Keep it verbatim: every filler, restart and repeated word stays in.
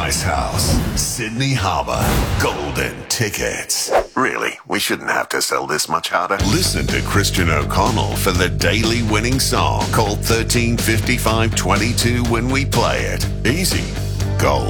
Icehouse, Sydney Harbour, golden tickets. Really, we shouldn't have to sell this much harder. Listen to Christian O'Connell for the daily winning song. Call thirteen fifty-five twenty-two when we play it. Easy. Gold.